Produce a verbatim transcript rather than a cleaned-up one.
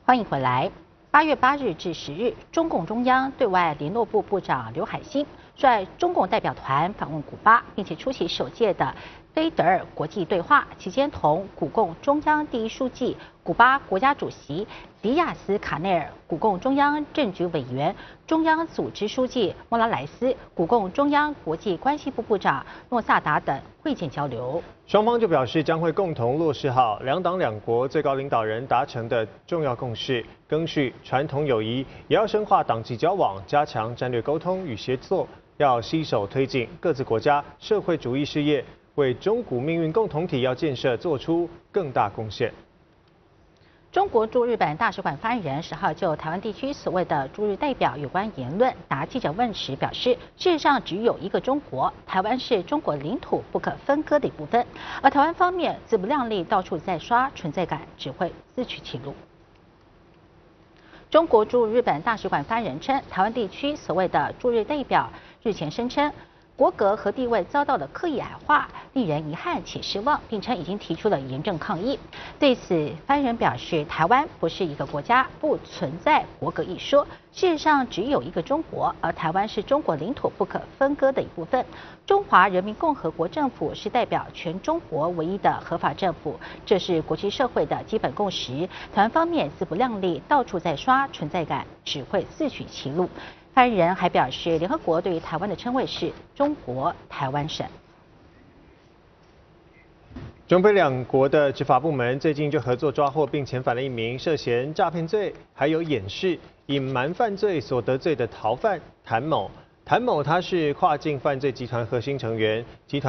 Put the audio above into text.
欢迎回来。八月八日至十日，中共中央对外联络部部长刘海欣率中共代表团访问古巴，并且出席首届的菲德尔国际对话，期间同古共中央第一书记、古巴国家主席迪亚斯卡内尔、古共中央政局委员、中央组织书记莫拉莱斯、古共中央国际关系部部长诺萨达等会见交流。 双方就表示将会共同落实好两党两国最高领导人达成的重要共识，赓续传统友谊，也要深化党际交往，加强战略沟通与协作，要携手推进各自国家社会主义事业，为中古命运共同体要建设做出更大贡献。 中国驻日本大使馆发言人十号就台湾地区所谓的驻日代表有关言论答记者问时表示，世界上只有一个中国，台湾是中国领土不可分割的一部分，而台湾方面自不量力，到处在刷存在感，只会自取其辱。中国驻日本大使馆发言人称，台湾地区所谓的驻日代表日前声称，国格和地位遭到了刻意矮化，令人遗憾且失望，并称已经提出了严正抗议。对此，发言人表示，台湾不是一个国家，不存在国格一说，世界上只有一个中国，而台湾是中国领土不可分割的一部分。中华人民共和国政府是代表全中国唯一的合法政府，这是国际社会的基本共识。台湾方面自不量力，到处在刷存在感，只会自取其辱。发言人还表示，联合国对于台湾的称谓是中国台湾省。 中非两国的执法部门最近就合作抓获并遣返了一名涉嫌诈骗罪还有掩饰、隐瞒犯罪所得罪的逃犯谭某。谭某他是跨境犯罪集团核心成员，集团